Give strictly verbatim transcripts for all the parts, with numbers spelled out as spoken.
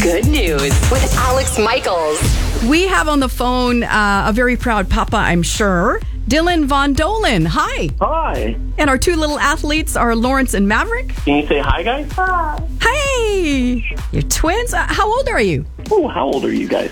Good news with Alex Michaels. We have on the phone uh, a very proud papa, I'm sure, Dylan Von Dolan. Hi. Hi. And our two little athletes are Lawrence and Maverick. Can you say hi, guys? Hi. Hey, you're twins. Uh, how old are you? Oh, how old are you guys?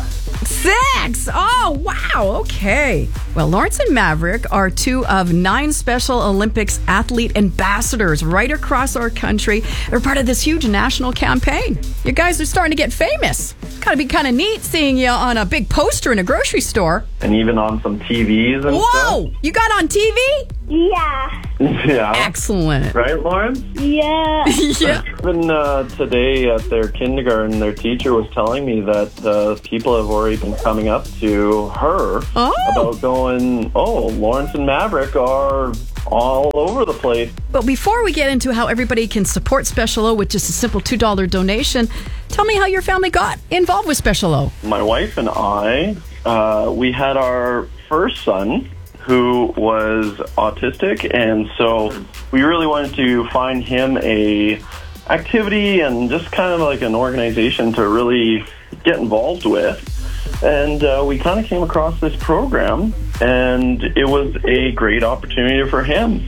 Six. Oh, wow. Okay. Well, Lawrence and Maverick are two of nine Special Olympics athlete ambassadors right across our country. They're part of this huge national campaign. You guys are starting to get famous. Gotta be kind of neat seeing you on a big poster in a grocery store. And even on some T Vs and Whoa! stuff. You got on T V? Yeah. Yeah. Excellent. Right, Lawrence? Yeah. Yeah. Even uh, today at their kindergarten, their teacher was telling me that uh, people have already been coming up to her Oh. about going, oh, Lawrence and Maverick are all over the place. But before we get into how everybody can support Special O with just a simple two dollars donation, tell me how your family got involved with Special O. My wife and I, uh, we had our first son who was autistic, and so we really wanted to find him a activity and just kind of like an organization to really get involved with. And uh, we kind of came across this program, and it was a great opportunity for him.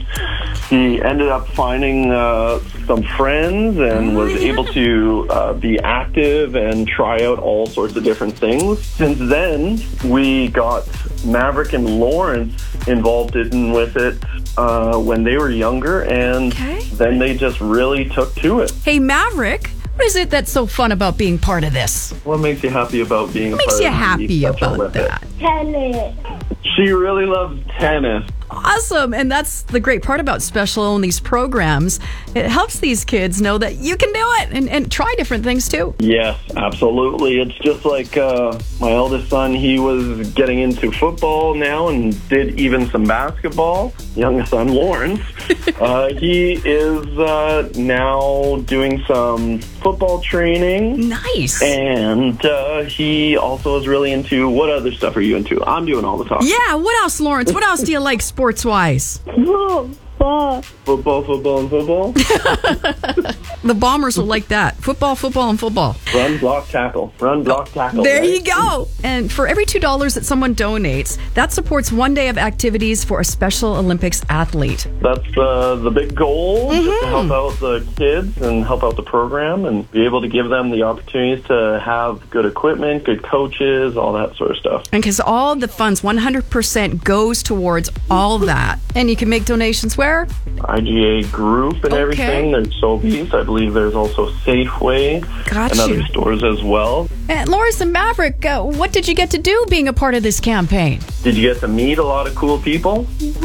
He ended up finding uh, some friends and was able to uh, be active and try out all sorts of different things. Since then, we got Maverick and Lawrence involved in with it uh, when they were younger, and Okay. then they just really took to it. Hey, Maverick, what is it that's so fun about being part of this? What makes you happy about being a What makes part you of the happy Special about Olympics? that? Tennis. She really loves tennis. Awesome. And that's the great part about Special O and these programs. It helps these kids know that you can do it and, and try different things too. Yes, absolutely. It's just like uh, my eldest son, he was getting into football now and did even some basketball. Youngest son, Lawrence, uh, he is uh, now doing some football training. Nice. And uh, he also is really into, what other stuff are you into? I'm doing all the talking. Yeah, what else, Lawrence? What else do you like sports-wise? Football. Football, football, and football. The Bombers will like that. Football, football, and football. Run, block, tackle. Run, block, tackle. There right? you go. And for every two dollars that someone donates, that supports one day of activities for a Special Olympics athlete. That's uh, the big goal, just Mm-hmm. to help out the kids and help out the program and be able to give them the opportunities to have good equipment, good coaches, all that sort of stuff. And because all the funds, one hundred percent goes towards all that. And you can make donations where? I G A Group and Okay. everything. There's Sobeys. I believe there's also Safeway Got and you. other stores as well. And Lawrence and Maverick, uh, what did you get to do being a part of this campaign? Did you get to meet a lot of cool people?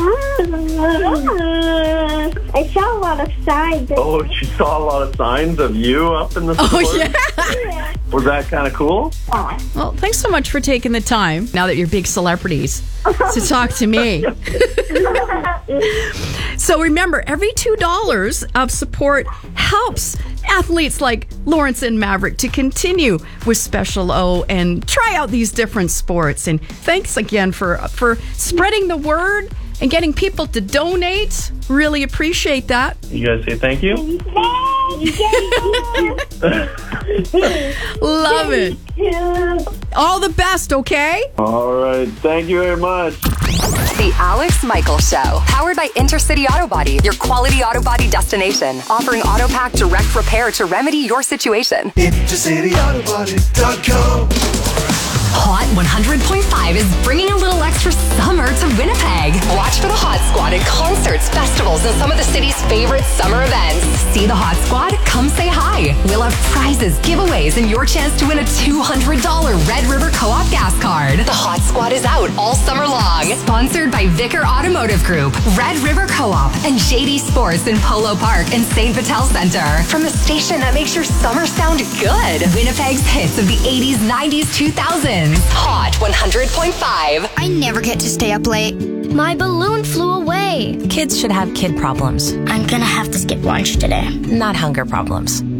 I saw a lot of signs. Oh, you saw a lot of signs of you up in the store? Oh, yeah. Was that kind of cool? Well, thanks so much for taking the time, now that you're big celebrities, to talk to me. So remember, every two dollars of support helps athletes like Lawrence and Maverick to continue with Special O and try out these different sports. And thanks again for for spreading the word and getting people to donate. Really appreciate that. You guys say thank you? Love it. All the best, okay? All right. Thank you very much. The Alex Michaels Show, powered by Intercity Auto Body, your quality auto body destination, offering auto pack direct repair to remedy your situation. Intercity Auto Body dot com. Hot one hundred point five is bringing a little extra summer to Winnipeg. Watch for the Hot Squad at concerts, festivals, and some of the city's favorite summer events. See the Hot Squad? Come say hi. We'll have prizes, giveaways, and your chance to win a two hundred dollars Red River Co-op gas card. The Hot Squad is out all summer long. Sponsored by Vicar Automotive Group, Red River Co-op, and J D Sports in Polo Park and Saint Vital Center. From the station that makes your summer sound good. Winnipeg's hits of the eighties, nineties, two thousands. Hot one hundred point five. I never get to stay up late. My balloon flew away. Kids should have kid problems, I'm gonna have to skip lunch today. not hunger problems.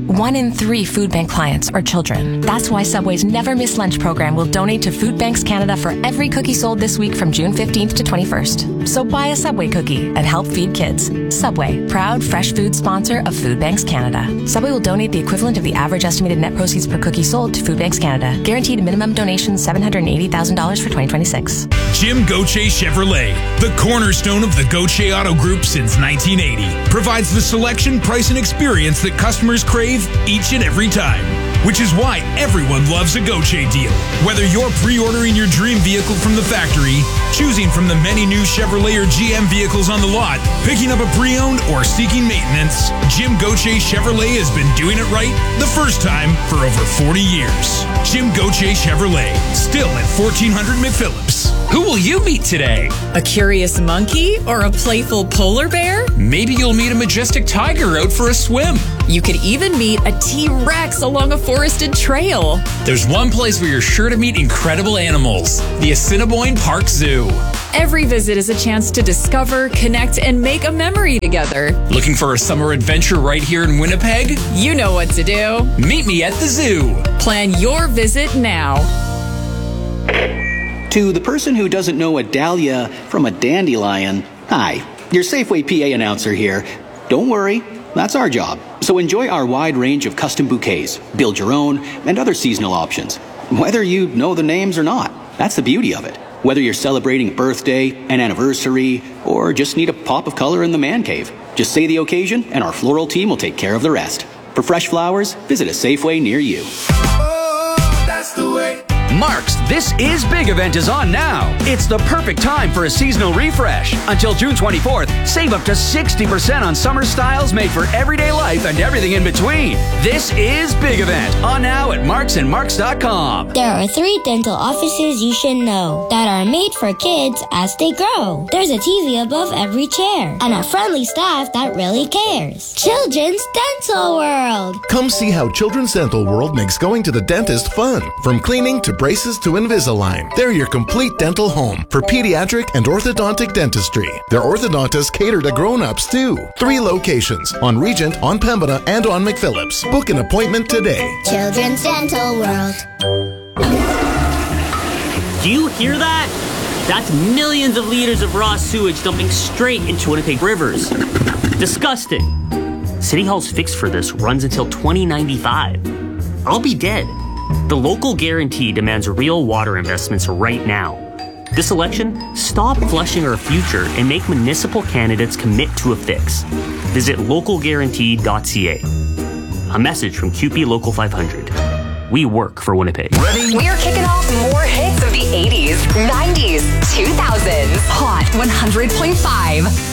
One in three food bank clients are children. That's why Subway's Never Miss Lunch program will donate to Food Banks Canada for every cookie sold this week from June fifteenth to twenty-first. So buy a Subway cookie and help feed kids. Subway, proud fresh food sponsor of Food Banks Canada. Subway will donate the equivalent of the average estimated net proceeds per cookie sold to Food Banks Canada. Guaranteed minimum donation seven hundred eighty thousand dollars for twenty twenty-six. Jim Gauthier Chevrolet, the cornerstone of the Gauthier Auto Group since nineteen eighty, provides the selection, price, and experience that customers crave each and every time. Which is why everyone loves a Gauthier deal. Whether you're pre-ordering your dream vehicle from the factory, choosing from the many new Chevrolet or G M vehicles on the lot, picking up a pre-owned, or seeking maintenance, Jim Gauthier Chevrolet has been doing it right the first time for over forty years. Jim Gauthier Chevrolet, still at fourteen hundred McPhillips. Who will you meet today? A curious monkey or a playful polar bear? Maybe you'll meet a majestic tiger out for a swim. You could even meet a T-Rex along a forested trail. There's one place where you're sure to meet incredible animals, the Assiniboine Park Zoo. Every visit is a chance to discover, connect, and make a memory together. Looking for a summer adventure right here in Winnipeg? You know what to do. Meet me at the zoo. Plan your visit now. To the person who doesn't know a dahlia from a dandelion, hi, your Safeway P A announcer here. Don't worry, that's our job. So enjoy our wide range of custom bouquets, build your own, and other seasonal options. Whether you know the names or not, that's the beauty of it. Whether you're celebrating a birthday, an anniversary, or just need a pop of color in the man cave, just say the occasion and our floral team will take care of the rest. For fresh flowers, visit a Safeway near you. Oh, that's the way. Mark's This Is Big event is on now. It's the perfect time for a seasonal refresh. Until June twenty-fourth, save up to sixty percent on summer styles made for everyday life and everything in between. This Is Big event on now at marks and marks dot com. There are three dental offices you should know that are made for kids as they grow. There's a T V above every chair and a friendly staff that really cares. Children's Dental World. Come see how Children's Dental World makes going to the dentist fun. From cleaning to braces to Invisalign, they're your complete dental home for pediatric and orthodontic dentistry. Their orthodontists cater to grown-ups too. Three locations, on Regent, on Pembina, and on McPhillips. Book an appointment today. Children's Dental World. Do you hear that? That's millions of liters of raw sewage dumping straight into Winnipeg rivers. Disgusting. City Hall's fix for this runs until twenty ninety-five. I'll be dead. The local guarantee demands real water investments right now. This election, stop flushing our future and make municipal candidates commit to a fix. Visit local guarantee dot c a. A message from Q P Local five hundred. We work for Winnipeg. Ready? We are kicking off more hits of the eighties, nineties, two thousands. Hot one hundred point five.